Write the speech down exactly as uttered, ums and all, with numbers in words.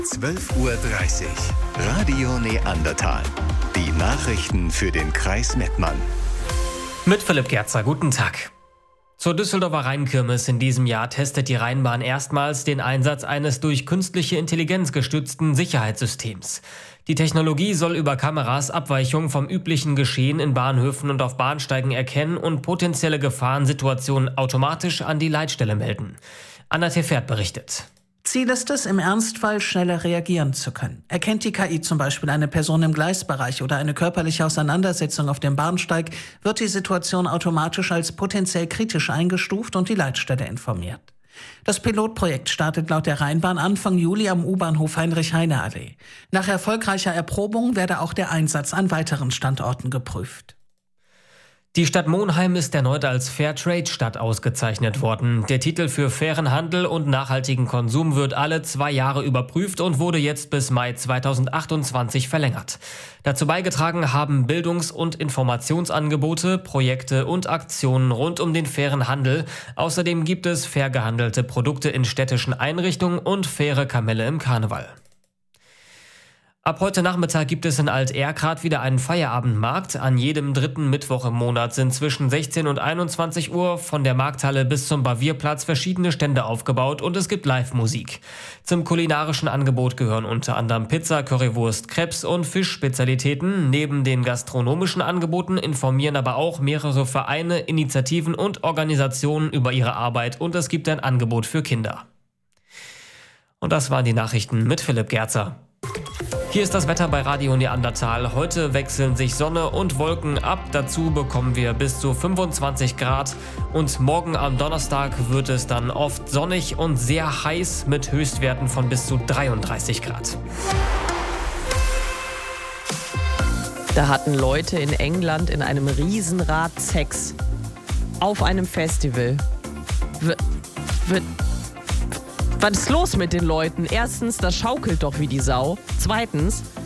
zwölf Uhr dreißig. Radio Neandertal. Die Nachrichten für den Kreis Mettmann. Mit Philipp Gerzer, guten Tag. Zur Düsseldorfer Rheinkirmes in diesem Jahr testet die Rheinbahn erstmals den Einsatz eines durch künstliche Intelligenz gestützten Sicherheitssystems. Die Technologie soll über Kameras Abweichungen vom üblichen Geschehen in Bahnhöfen und auf Bahnsteigen erkennen und potenzielle Gefahrensituationen automatisch an die Leitstelle melden. Anna Tefert berichtet. Ziel ist es, im Ernstfall schneller reagieren zu können. Erkennt die K I zum Beispiel eine Person im Gleisbereich oder eine körperliche Auseinandersetzung auf dem Bahnsteig, wird die Situation automatisch als potenziell kritisch eingestuft und die Leitstelle informiert. Das Pilotprojekt startet laut der Rheinbahn Anfang Juli am U-Bahnhof Heinrich-Heine-Allee. Nach erfolgreicher Erprobung werde auch der Einsatz an weiteren Standorten geprüft. Die Stadt Monheim ist erneut als Fairtrade-Stadt ausgezeichnet worden. Der Titel für fairen Handel und nachhaltigen Konsum wird alle zwei Jahre überprüft und wurde jetzt bis Mai zweitausendachtundzwanzig verlängert. Dazu beigetragen haben Bildungs- und Informationsangebote, Projekte und Aktionen rund um den fairen Handel. Außerdem gibt es fair gehandelte Produkte in städtischen Einrichtungen und faire Kamelle im Karneval. Ab heute Nachmittag gibt es in Alt-Erkrath wieder einen Feierabendmarkt. An jedem dritten Mittwoch im Monat sind zwischen sechzehn und einundzwanzig Uhr von der Markthalle bis zum Bavierplatz verschiedene Stände aufgebaut und es gibt Live-Musik. Zum kulinarischen Angebot gehören unter anderem Pizza, Currywurst, Crepes und Fischspezialitäten. Neben den gastronomischen Angeboten informieren aber auch mehrere Vereine, Initiativen und Organisationen über ihre Arbeit und es gibt ein Angebot für Kinder. Und das waren die Nachrichten mit Philipp Gerzer. Hier ist das Wetter bei Radio Neandertal. Heute wechseln sich Sonne und Wolken ab. Dazu bekommen wir bis zu fünfundzwanzig Grad. Und morgen am Donnerstag wird es dann oft sonnig und sehr heiß mit Höchstwerten von bis zu dreiunddreißig Grad. Da hatten Leute in England in einem Riesenrad Sex. Auf einem Festival. W- w- Was ist los mit den Leuten? Erstens, das schaukelt doch wie die Sau. Zweitens,